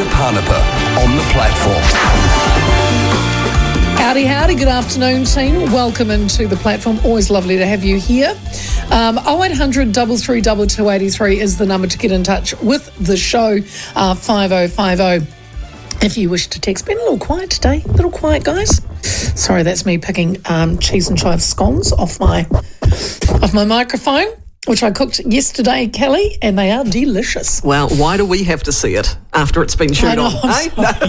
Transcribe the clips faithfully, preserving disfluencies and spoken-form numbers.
Julia Parnapa on the platform. Howdy, howdy. Good afternoon, team. Welcome into the platform. Always lovely to have you here. Um, oh eight hundred, three three two, two eight three is the number to get in touch with the show, uh, five oh five oh. If you wish to text. Been a little quiet today. A little quiet, guys. Sorry, that's me picking um, cheese and chive scones off my off my microphone, which I cooked yesterday, Kelly, and they are delicious. Well, why do we have to see it after it's been chewed on? Eh?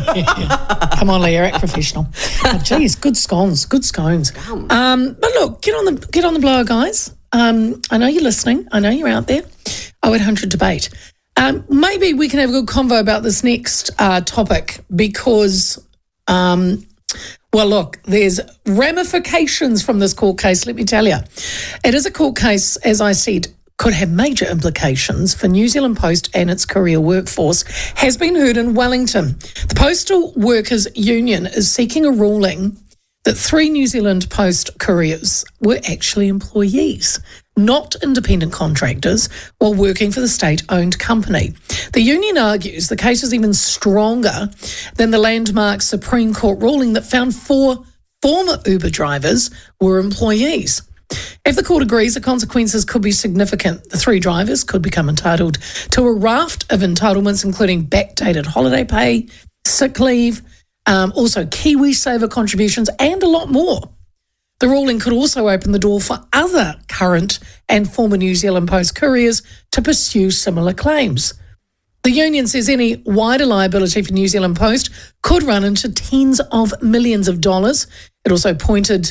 Yeah. Come on, Leah, act professional. Oh, geez, good scones, good scones. Um, but look, get on the get on the blower, guys. Um, I know you're listening. I know you're out there. oh eight hundred debate. Um, maybe we can have a good convo about this next uh, topic because, um, well, look, there's ramifications from this court case, let me tell you. It is a court case, as I said, could have major implications for New Zealand Post and its courier workforce, has been heard in Wellington. The Postal Workers Union is seeking a ruling that three New Zealand Post couriers were actually employees, not independent contractors, while working for the state-owned company. The union argues the case is even stronger than the landmark Supreme Court ruling that found four former Uber drivers were employees. If the court agrees, the consequences could be significant. The three drivers could become entitled to a raft of entitlements, including backdated holiday pay, sick leave, um, also KiwiSaver contributions, and a lot more. The ruling could also open the door for other current and former New Zealand Post couriers to pursue similar claims. The union says any wider liability for New Zealand Post could run into tens of millions of dollars. It also pointed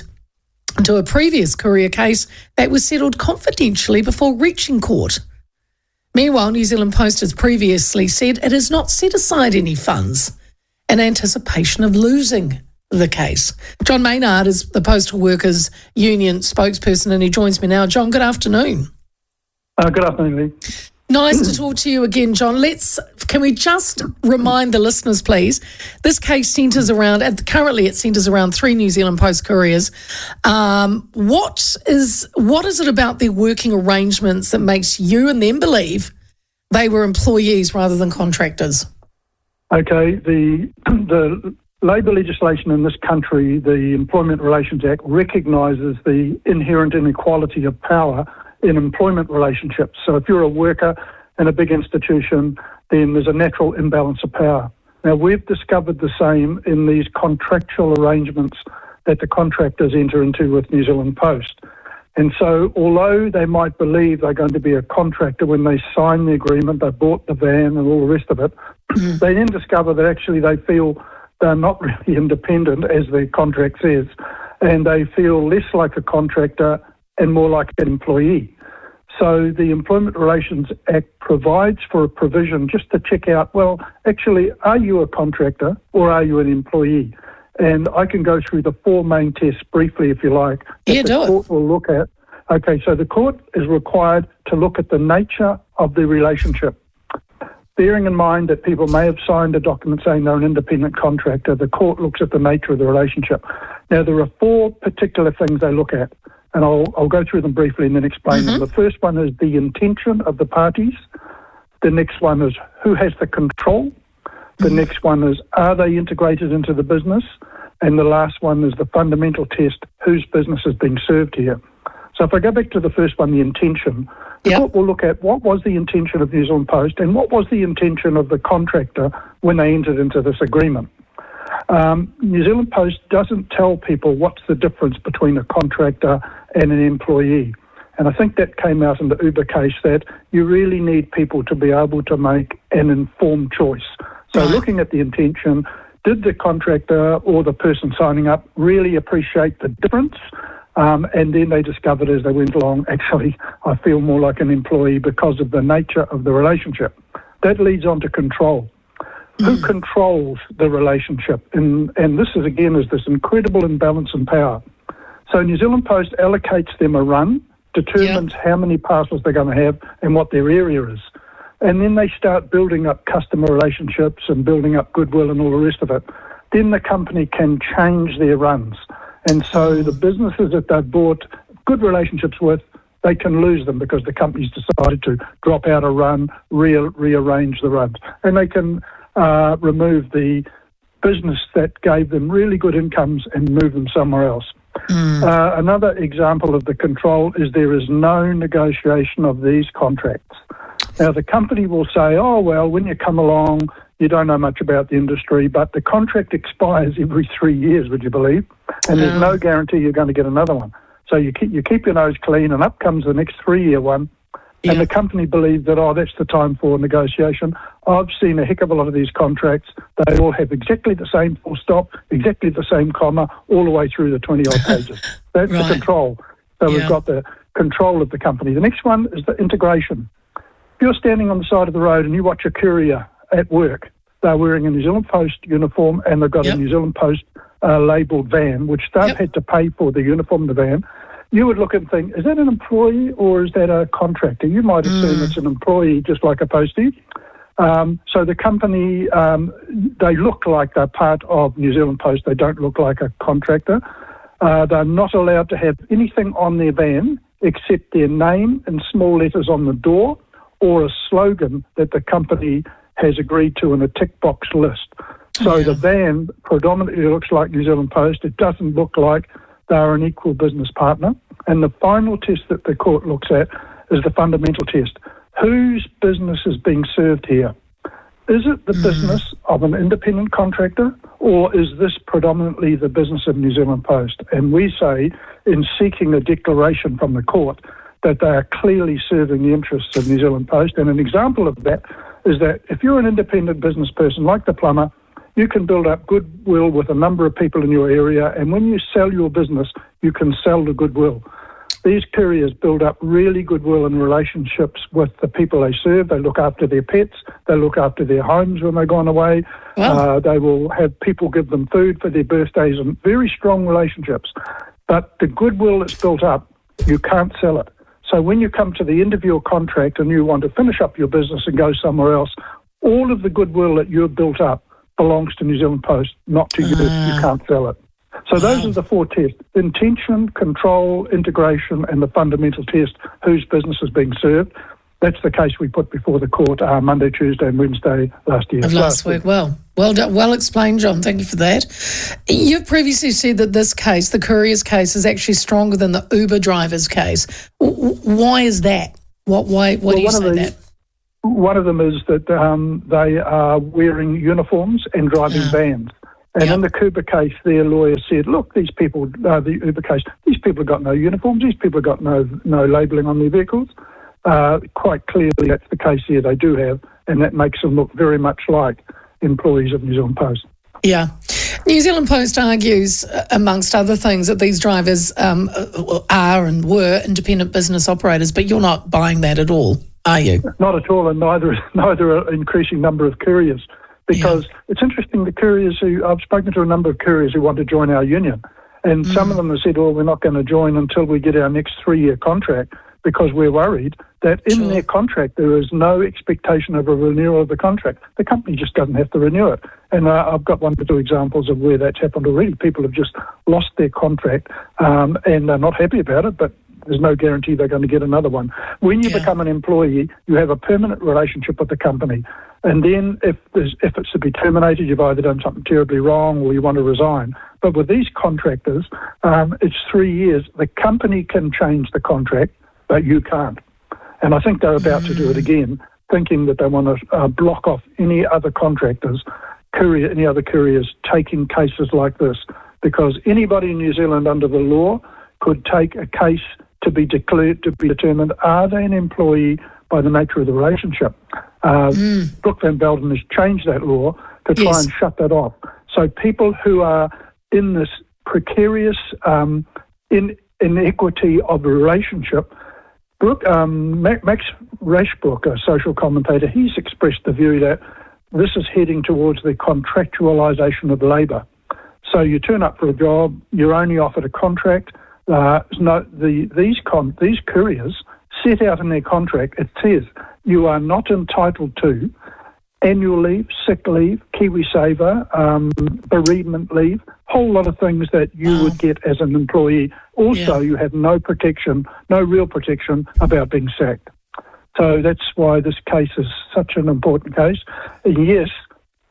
to a previous courier case that was settled confidentially before reaching court. Meanwhile, New Zealand Post has previously said it has not set aside any funds in anticipation of losing the case. John Maynard is the Postal Workers Union spokesperson and he joins me now. John, good afternoon. Uh, good afternoon, Lee. Nice to talk to you again, John. Let's, can we just remind the listeners, please, this case centres around, currently it centres around three New Zealand Post couriers. Um, what is, what is it about their working arrangements that makes you and them believe they were employees rather than contractors? Okay, the the labour legislation in this country, the Employment Relations Act, recognises the inherent inequality of power in employment relationships. So if you're a worker in a big institution, then there's a natural imbalance of power. Now, we've discovered the same in these contractual arrangements that the contractors enter into with New Zealand Post. And so although they might believe they're going to be a contractor when they sign the agreement, they bought the van and all the rest of it, they then discover that actually they feel they're not really independent, as the contract says, and they feel less like a contractor and more like an employee. So the Employment Relations Act provides for a provision just to check out, well, actually, are you a contractor or are you an employee? And I can go through the four main tests briefly, if you like, that yeah, the do court it. will look at. Okay, so the court is required to look at the nature of the relationship. Bearing in mind that people may have signed a document saying they're an independent contractor, the court looks at the nature of the relationship. Now, there are four particular things they look at, and I'll, I'll go through them briefly and then explain mm-hmm. them. The first one is the intention of the parties. The next one is who has the control. The mm-hmm. next one is, are they integrated into the business? And the last one is the fundamental test, whose business is being served here. So if I go back to the first one, the intention, the yep. court will look at what was the intention of New Zealand Post and what was the intention of the contractor when they entered into this agreement. Um, New Zealand Post doesn't tell people what's the difference between a contractor and an employee. And I think that came out in the Uber case, that you really need people to be able to make an informed choice. So right. looking at the intention, did the contractor or the person signing up really appreciate the difference? Um, and then they discovered as they went along, actually, I feel more like an employee because of the nature of the relationship. That leads on to control. Mm. Who controls the relationship? And, and this is, again, is this incredible imbalance in power. So New Zealand Post allocates them a run, determines yep. how many parcels they're going to have and what their area is. And then they start building up customer relationships and building up goodwill and all the rest of it. Then the company can change their runs. And so the businesses that they've bought good relationships with, they can lose them because the company's decided to drop out a run, re- rearrange the runs. And they can uh, remove the business that gave them really good incomes and move them somewhere else. Mm. Uh, another example of the control is there is no negotiation of these contracts. Now, the company will say, oh, well, when you come along, you don't know much about the industry, but the contract expires every three years, would you believe? And there's no guarantee you're going to get another one. So you keep, you keep your nose clean, and up comes the next three-year one, and yeah. the company believes that, oh, that's the time for negotiation. I've seen a heck of a lot of these contracts. They all have exactly the same full stop, exactly the same comma, all the way through the twenty-odd pages. That's right. The control. So yeah. we've got the control of the company. The next one is the integration. If you're standing on the side of the road and you watch a courier at work, they're wearing a New Zealand Post uniform and they've got yep. a New Zealand Post uh, labelled van, which they've yep. had to pay for the uniform, the van. You would look and think, is that an employee or is that a contractor? You might assume mm. it's an employee, just like a postie. Um, so the company, um, they look like they're part of New Zealand Post. They don't look like a contractor. Uh, they're not allowed to have anything on their van except their name in small letters on the door or a slogan that the company has agreed to in a tick box list. So yeah. the van predominantly looks like New Zealand Post. It doesn't look like they're an equal business partner. And the final test that the court looks at is the fundamental test. Whose business is being served here? Is it the mm. business of an independent contractor, or is this predominantly the business of New Zealand Post? And we say, in seeking a declaration from the court, that they are clearly serving the interests of New Zealand Post. And an example of that is that if you're an independent business person like the plumber, you can build up goodwill with a number of people in your area, and when you sell your business, you can sell the goodwill. These couriers build up really goodwill and relationships with the people they serve. They look after their pets. They look after their homes when they've gone away. Wow. Uh, they will have people give them food for their birthdays, and very strong relationships. But the goodwill that's built up, you can't sell it. So when you come to the end of your contract and you want to finish up your business and go somewhere else, all of the goodwill that you've built up belongs to New Zealand Post, not to you. Uh, you can't sell it. So those are the four tests: intention, control, integration, and the fundamental test, whose business is being served. That's the case we put before the court uh, Monday, Tuesday and Wednesday last year. Of last week. Well, well done, well explained, John. Thank you for that. You've previously said that this case, the courier's case, is actually stronger than the Uber driver's case. W- why is that? What? Why? Why well, do you say the, that? One of them is that um, they are wearing uniforms and driving yeah. vans. And yep. in the Uber case, their lawyer said, look, these people, uh, the Uber case, these people have got no uniforms, these people have got no no labelling on their vehicles. Uh, quite clearly that's the case here, they do have, and that makes them look very much like employees of New Zealand Post. Yeah. New Zealand Post argues, amongst other things, that these drivers um, are and were independent business operators, but you're not buying that at all, are you? Not at all, and neither, neither are an increasing number of couriers. Because yeah. it's interesting, the couriers who, I've spoken to a number of couriers who want to join our union, and mm. some of them have said, well, we're not going to join until we get our next three-year contract, because we're worried that in sure. their contract there is no expectation of a renewal of the contract. The company just doesn't have to renew it. And uh, I've got one or two examples of where that's happened already. People have just lost their contract um, and are not happy about it, but there's no guarantee they're going to get another one. When you yeah. become an employee, you have a permanent relationship with the company. And then if there's, if it's to be terminated, you've either done something terribly wrong or you want to resign. But with these contractors, um, it's three years. The company can change the contract, but you can't. And I think they're about mm. to do it again, thinking that they want to uh, block off any other contractors, courier, any other couriers taking cases like this, because anybody in New Zealand under the law could take a case to be declared, to be determined, are they an employee by the nature of the relationship. Uh, mm. Brooke Van Belden has changed that law to try yes. and shut that off. So people who are in this precarious um, in, inequity of a relationship, Brooke, um, Max Rashbrook, a social commentator, he's expressed the view that this is heading towards the contractualisation of labour. So you turn up for a job, you're only offered a contract. Uh, no, the, these con, these couriers set out in their contract, it says you are not entitled to annual leave, sick leave, KiwiSaver, um, bereavement leave, whole lot of things that you wow. would get as an employee. Also, yeah. you have no protection, no real protection about being sacked. So that's why this case is such an important case. Yes,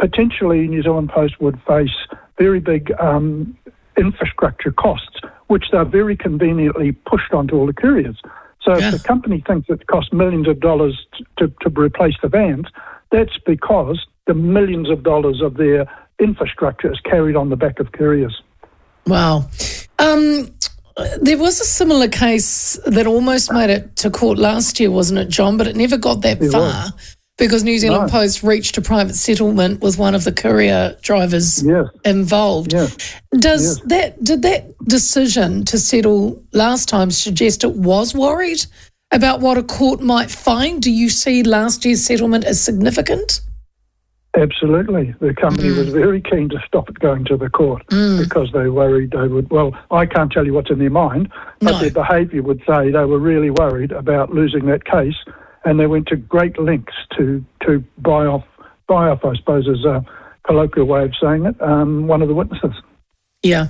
potentially New Zealand Post would face very big um, infrastructure costs, which they're very conveniently pushed onto all the couriers. So Yeah. if the company thinks it costs millions of dollars to, to, to replace the vans, that's because the millions of dollars of their infrastructure is carried on the back of couriers. Wow. Um, there was a similar case that almost made it to court last year, wasn't it, John? But it never got that It far was. because New Zealand No. Post reached a private settlement with one of the courier drivers Yes. involved. Yes. Does Yes. that did that decision to settle last time suggest it was worried about what a court might find? Do you see last year's settlement as significant? Absolutely. The company Mm. was very keen to stop it going to the court because they worried they would, well, I can't tell you what's in their mind, but No. their behaviour would say they were really worried about losing that case, and they went to great lengths to, to buy off, buy off, I suppose is a colloquial way of saying it, um, one of the witnesses. Yeah.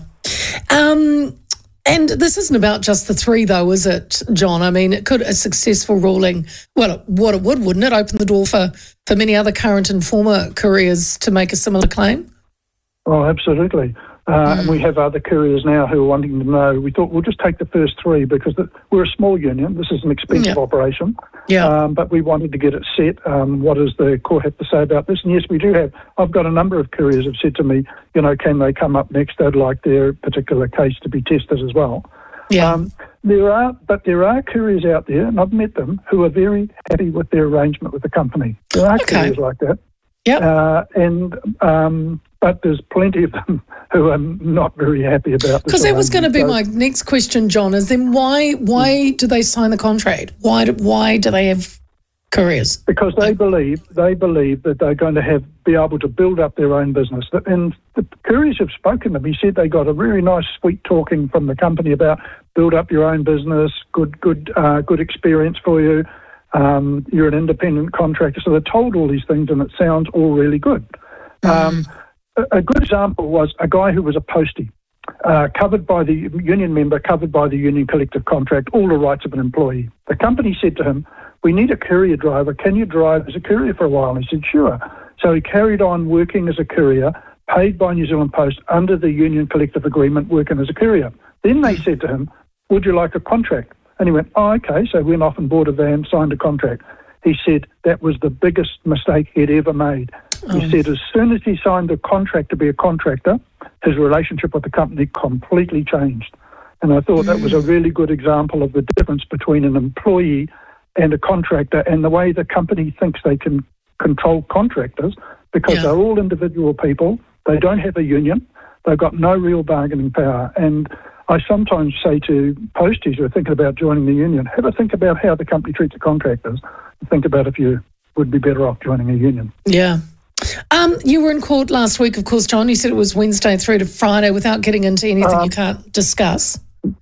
Um, and this isn't about just the three, though, is it, John? I mean, it could a successful ruling, well, what it would, wouldn't it, open the door for, for many other current and former couriers to make a similar claim? Oh, absolutely. Uh, And we have other couriers now who are wanting to know. We thought we'll just take the first three because the, we're a small union. This is an expensive Yeah. operation. Yeah. Um, but we wanted to get it set. Um, what does the court have to say about this? And yes, we do have. I've got a number of couriers have said to me, you know, can they come up next? They'd like their particular case to be tested as well. Yeah. Um, there are, but there are couriers out there, and I've met them, who are very happy with their arrangement with the company. There are Okay. couriers like that. Yep. Uh, and um, but there's plenty of them who are not very happy about this. Because that was going to be arrangement. my next question, John, is then why why do they sign the contract? Why do, why do they have couriers? Because they believe they believe that they're going to have be able to build up their own business. And the couriers have spoken to me. He said they got a really nice, sweet talking from the company about build up your own business, good good uh, good experience for you. Um, you're an independent contractor, so they're told all these things, and it sounds all really good. Um, a, a good example was a guy who was a postie, uh, covered by the union member, covered by the union collective contract, all the rights of an employee. The company said to him, "We need a courier driver. Can you drive as a courier for a while?" And he said, "Sure." So he carried on working as a courier, paid by New Zealand Post under the union collective agreement, working as a courier. Then they said to him, "Would you like a contract?" And he went, "Oh, okay." So went off and bought a van, signed a contract. He said that was the biggest mistake he'd ever made. Oh. He said as soon as he signed a contract to be a contractor, his relationship with the company completely changed. And I thought that was a really good example of the difference between an employee and a contractor and the way the company thinks they can control contractors because Yeah. they're all individual people. They don't have a union. They've got no real bargaining power. And I sometimes say to posties who are thinking about joining the union, have a think about how the company treats the contractors. Think about if you would be better off joining a union. Yeah. Um, you were in court last week, of course, John. You said it was Wednesday through to Friday without getting into anything Uh, you can't discuss.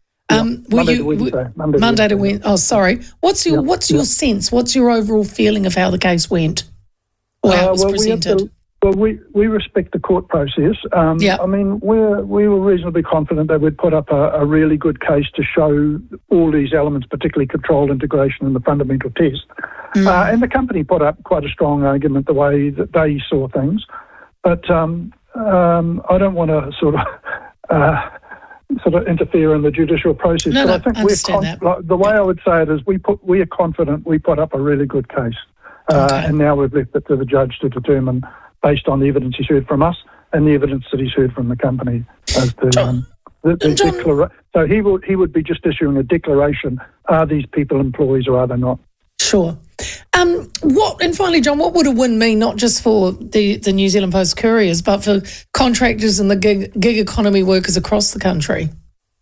Um, were Monday you, to Wednesday. were- Monday to Monday to Wednesday. Wednesday. Oh, sorry. What's your Yeah, What's yeah. your sense? What's your overall feeling of how the case went, or how Uh, it was well, we have presented? to- Well, we, we respect the court process. Um, Yeah. I mean, we're, we were reasonably confident they would put up a, a really good case to show all these elements, particularly control, integration, and the fundamental test. Uh, and the company put up quite a strong argument the way that they saw things. But um, um, I don't want to sort of uh, sort of interfere in the judicial process. No, but no, I think I we're understand that. like, the way I would say it is we put we are confident we put up a really good case. Uh, Okay. And now we've left it to the judge to determine, based on the evidence he's heard from us and the evidence that he's heard from the company, as to John- um, the, the John- declara- So he would he would be just issuing a declaration: are these people employees or are they not? Sure. Um, what and finally, John, what would a win mean not just for the, the New Zealand Post couriers, but for contractors and the gig, gig economy workers across the country?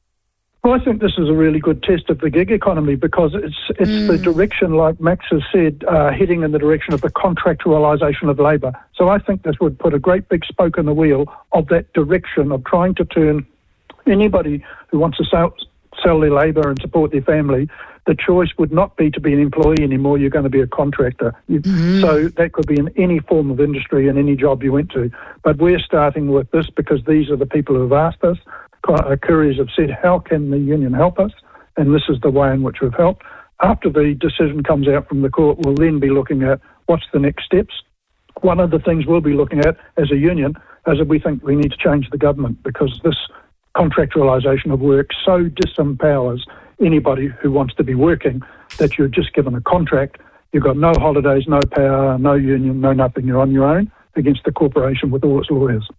Well, I think this is a really good test of the gig economy because it's it's Mm. the direction, like Max has said, uh, heading in the direction of the contractualisation of labour. So I think this would put a great big spoke in the wheel of that direction of trying to turn anybody who wants to sell, sell their labour and support their family. The choice would not be to be an employee anymore. You're going to be a contractor. You, So that could be in any form of industry and any job you went to. But we're starting with this because these are the people who have asked us. Uh, couriers have said, how can the union help us? And this is the way in which we've helped. After the decision comes out from the court, we'll then be looking at what's the next steps. one of the things we'll be looking at as a union is that we think we need to change the government, because this contractualisation of work so disempowers anybody who wants to be working, that you're just given a contract, you've got no holidays, no power, no union, no nothing, you're on your own against the corporation with all its lawyers.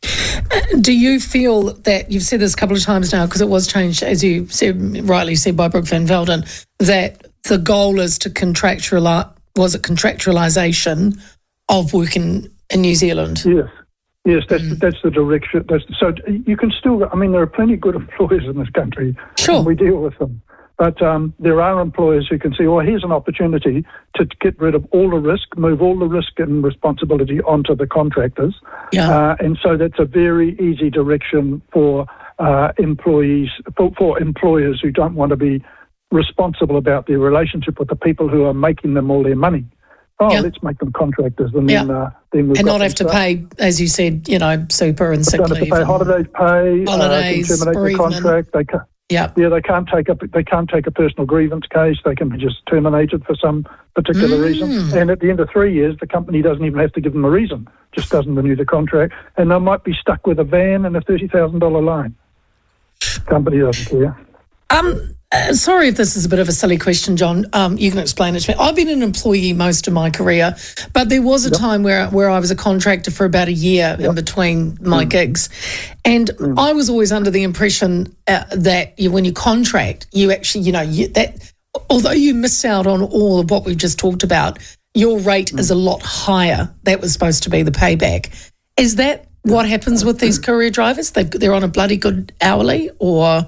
Do you feel that, you've said this a couple of times now, because it was changed, as you said, rightly said by Brooke Van Velden, that the goal is to contractualize, was it contractualisation of working in New Zealand? Yes. Yes, that's mm. that's the direction. That's so you can still. I mean, there are plenty of good employers in this country, sure, and we deal with them. But um, there are employers who can see, oh, here's an opportunity to get rid of all the risk, move all the risk and responsibility onto the contractors. Yeah. Uh, and so that's a very easy direction for uh, employees, for, for employers who don't want to be responsible about their relationship with the people who are making them all their money. Oh, yeah. Let's make them contractors, and yeah. then uh, then we've and got not have to stuff. pay, as you said, you know, super and sick Don't leave. have to pay holidays pay. Holidays, uh, can terminate the contract. They can, yeah, yeah, they can't take up. They can't take a personal grievance case. They can be just terminated for some particular mm. reason. And at the end of three years, the company doesn't even have to give them a reason. Just doesn't renew the contract, and they might be stuck with a van and a thirty thousand dollar loan. Company doesn't care. Um. Uh, sorry if this is a bit of a silly question, John. Um, you can explain it to me. I've been an employee most of my career, but there was a yep. time where where I was a contractor for about a year yep. in between my mm. gigs. And mm. I was always under the impression uh, that you, when you contract, you actually, you know, you, that although you miss out on all of what we've just talked about, your rate mm. is a lot higher. That was supposed to be the payback. Is that what happens with these courier drivers? They've, they're on a bloody good hourly, or...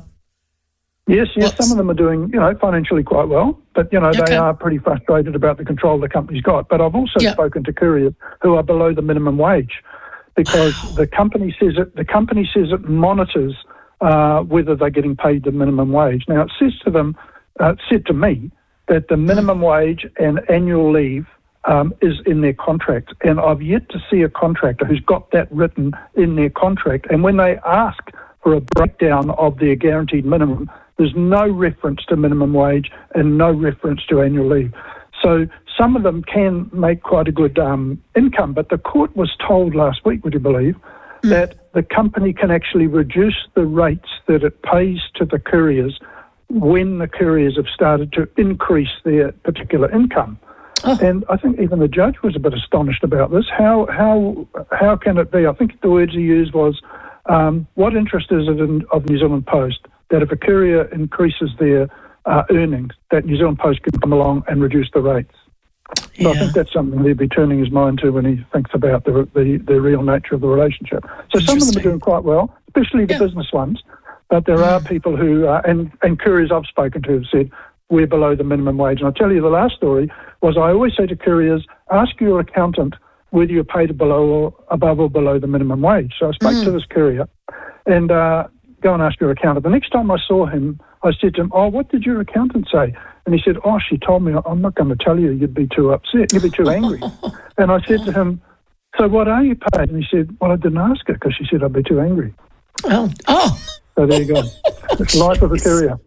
Yes, yes, What's... some of them are doing, you know, financially quite well, but, you know, okay. they are pretty frustrated about the control the company's got. But I've also yep. spoken to couriers who are below the minimum wage, because the company says it, the company says it monitors uh, whether they're getting paid the minimum wage. Now, it says to them, uh, it said to me that the minimum wage and annual leave um, is in their contract. And I've yet to see a contractor who's got that written in their contract. And when they ask for a breakdown of their guaranteed minimum, there's no reference to minimum wage and no reference to annual leave. So some of them can make quite a good um, income, but the court was told last week, would you believe, mm. that the company can actually reduce the rates that it pays to the couriers when the couriers have started to increase their particular income. Oh. And I think even the judge was a bit astonished about this. How how how can it be? I think the words he used was, um, what interest is it in, of New Zealand Post that if a courier increases their uh, earnings, that New Zealand Post can come along and reduce the rates? Yeah. So I think that's something he'd be turning his mind to when he thinks about the the, the real nature of the relationship. So some of them are doing quite well, especially the yeah. business ones, but there are people who, uh, and, and couriers I've spoken to have said, we're below the minimum wage. And I'll tell you, the last story was, I always say to couriers, ask your accountant whether you're paid below or above or below the minimum wage. So I spoke mm. to this courier, and uh, go and ask your accountant. The next time I saw him, I said to him, oh, what did your accountant say? And he said, oh, she told me, I'm not going to tell you, you'd be too upset, you'd be too angry. And I said to him, so what are you paid? And he said, well, I didn't ask her because she said I'd be too angry. Oh, oh. So there you go. It's life of a courier.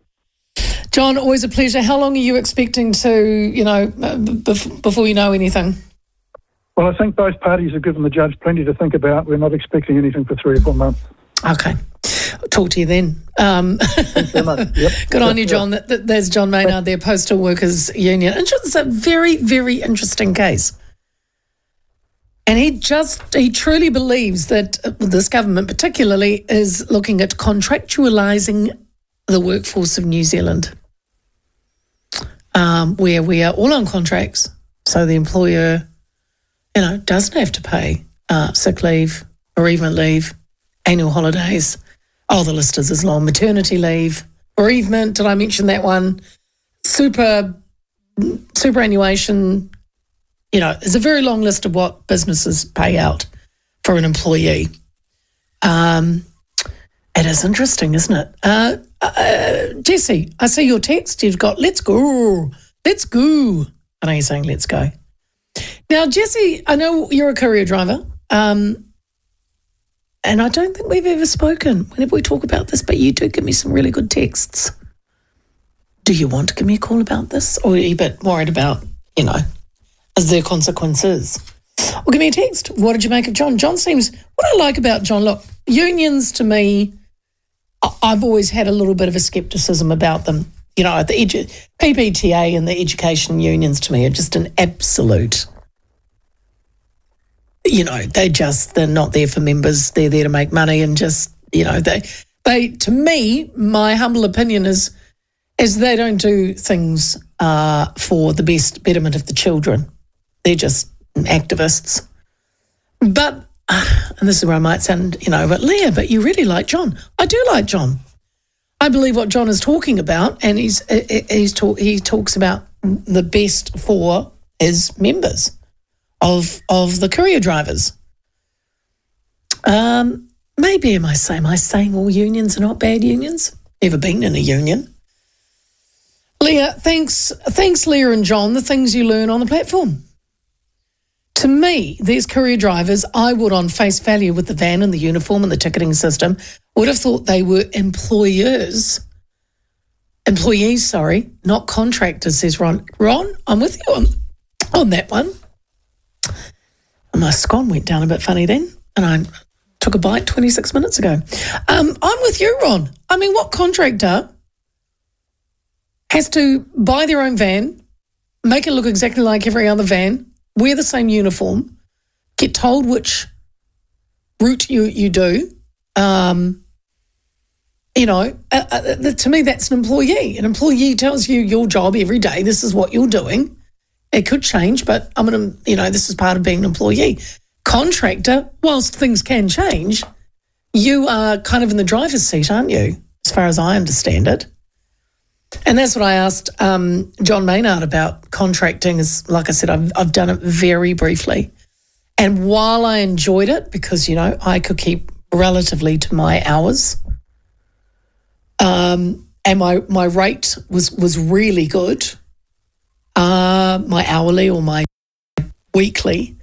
John, always a pleasure. How long are you expecting to, you know, bef- before you know anything? Well, I think both parties have given the judge plenty to think about. We're not expecting anything for three or four months. Okay. Talk to you then. Um, Thanks very much. Yep. Good on you, John. That, that, there's John Maynard, their Postal Workers Union. It's a very, very interesting case. And he just, he truly believes that this government particularly is looking at contractualising the workforce of New Zealand, um, where we are all on contracts, so the employer, you know, doesn't have to pay uh, sick leave, bereavement leave, annual holidays. Oh, the list is as long. Maternity leave, bereavement, did I mention that one? Super, superannuation, you know, there's a very long list of what businesses pay out for an employee. Um, it is interesting, isn't it? Uh, uh, Jesse, I see your text. You've got, let's go, let's go. I know you're saying let's go. Now, Jesse, I know you're a courier driver, um, and I don't think we've ever spoken whenever we talk about this, but you do give me some really good texts. Do you want to give me a call about this, or are you a bit worried about, you know, is there consequences? Well, give me a text. What did you make of John? John seems, what I like about John, look, unions to me, I've always had a little bit of a scepticism about them. You know, the edu- P P T A and the education unions to me are just an absolute, you know, they just, they're not there for members. They're there to make money and just, you know, they, they to me, my humble opinion is, is they don't do things uh, for the best betterment of the children. They're just activists. But, uh, and this is where I might sound, you know, but Leah, but you really like John. I do like John. I believe what John is talking about, and he's he's talk, he talks about the best for his members of of the courier drivers. Um, maybe am I saying, am I saying all unions are not bad unions? Never been in a union. Leah, thanks, thanks, Leah and John, the things you learn on the platform. To me, these courier drivers, I would, on face value with the van and the uniform and the ticketing system, would have thought they were employers, employees, sorry, not contractors, says Ron. Ron, I'm with you on, on that one. And my scone went down a bit funny then, and I took a bite twenty-six minutes ago. Um, I'm with you, Ron. I mean, what contractor has to buy their own van, make it look exactly like every other van, wear the same uniform, get told which route you, you do. Um, you know, uh, uh, to me, that's an employee. An employee tells you your job every day, this is what you're doing. It could change, but I'm going to, you know, this is part of being an employee. Contractor, whilst things can change, you are kind of in the driver's seat, aren't you, as far as I understand it? And that's what I asked um, John Maynard about contracting. Is, like I said, I've, I've done it very briefly. And while I enjoyed it, because, you know, I could keep relatively to my hours, um, and my, my rate was, was really good, uh, my hourly or my weekly,